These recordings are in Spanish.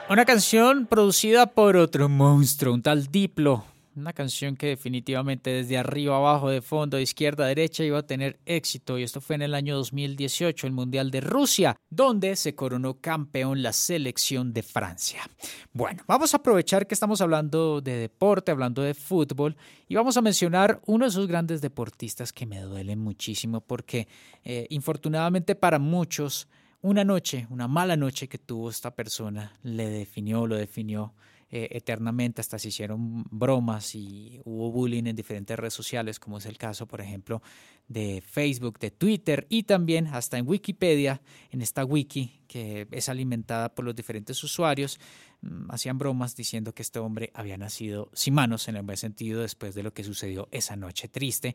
Una canción producida por otro monstruo, un tal Diplo. Una canción que definitivamente desde arriba abajo, de fondo, de izquierda a derecha iba a tener éxito. Y esto fue en el año 2018, el Mundial de Rusia, donde se coronó campeón la selección de Francia. Bueno, vamos a aprovechar que estamos hablando de deporte, hablando de fútbol, y vamos a mencionar uno de esos grandes deportistas que me duelen muchísimo porque, infortunadamente para muchos, una mala noche que tuvo esta persona, lo definió eternamente, hasta se hicieron bromas y hubo bullying en diferentes redes sociales, como es el caso, por ejemplo, de Facebook, de Twitter y también hasta en Wikipedia, en esta wiki que es alimentada por los diferentes usuarios, hacían bromas diciendo que este hombre había nacido sin manos, en el buen sentido, después de lo que sucedió esa noche triste,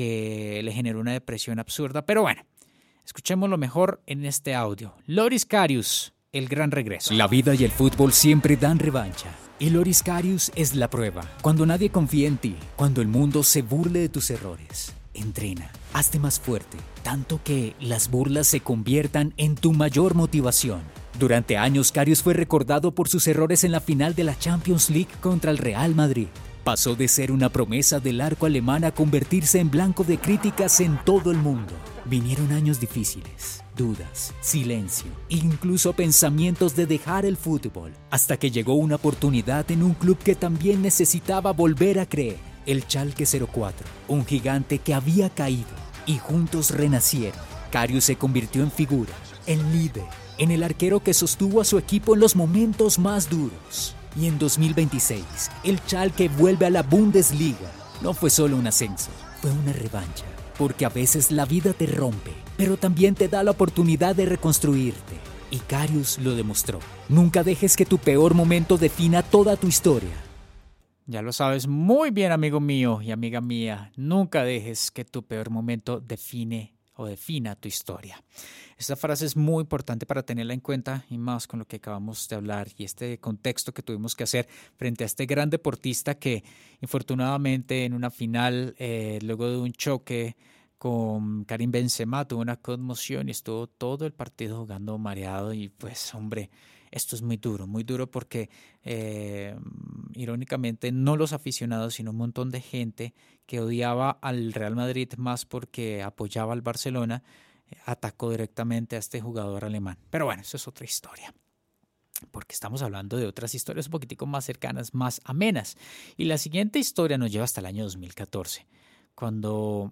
que le generó una depresión absurda, pero bueno. Escuchemos lo mejor en este audio. Loris Karius, el gran regreso. La vida y el fútbol siempre dan revancha. Y Loris Karius es la prueba. Cuando nadie confía en ti, cuando el mundo se burle de tus errores, entrena, hazte más fuerte, tanto que las burlas se conviertan en tu mayor motivación. Durante años, Karius fue recordado por sus errores en la final de la Champions League contra el Real Madrid. Pasó de ser una promesa del arco alemán a convertirse en blanco de críticas en todo el mundo. Vinieron años difíciles, dudas, silencio, incluso pensamientos de dejar el fútbol, hasta que llegó una oportunidad en un club que también necesitaba volver a creer, el Schalke 04, un gigante que había caído y juntos renacieron. Karius se convirtió en figura, en líder, en el arquero que sostuvo a su equipo en los momentos más duros. Y en 2026, el Schalke vuelve a la Bundesliga. No fue solo un ascenso, fue una revancha. Porque a veces la vida te rompe, pero también te da la oportunidad de reconstruirte. Y Karius lo demostró. Nunca dejes que tu peor momento defina toda tu historia. Ya lo sabes muy bien, amigo mío y amiga mía. Nunca dejes que tu peor momento defina tu historia. Esta frase es muy importante para tenerla en cuenta y más con lo que acabamos de hablar y este contexto que tuvimos que hacer frente a este gran deportista que infortunadamente en una final, luego de un choque con Karim Benzema, tuvo una conmoción y estuvo todo el partido jugando mareado y pues hombre, esto es muy duro porque irónicamente no los aficionados sino un montón de gente que odiaba al Real Madrid más porque apoyaba al Barcelona, atacó directamente a este jugador alemán. Pero bueno, eso es otra historia, porque estamos hablando de otras historias un poquitico más cercanas, más amenas. Y la siguiente historia nos lleva hasta el año 2014, cuando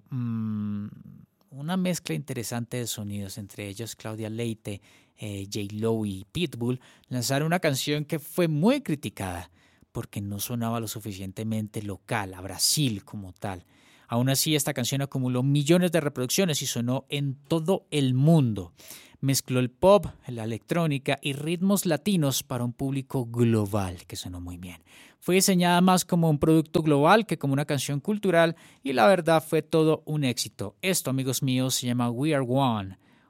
una mezcla interesante de sonidos, entre ellos Claudia Leite, J-Lo y Pitbull, lanzaron una canción que fue muy criticada porque no sonaba lo suficientemente local, a Brasil como tal. Aún así, esta canción acumuló millones de reproducciones y sonó en todo el mundo. Mezcló el pop, la electrónica y ritmos latinos para un público global, que sonó muy bien. Fue diseñada más como un producto global que como una canción cultural y la verdad fue todo un éxito. Esto, amigos míos, se llama We Are One,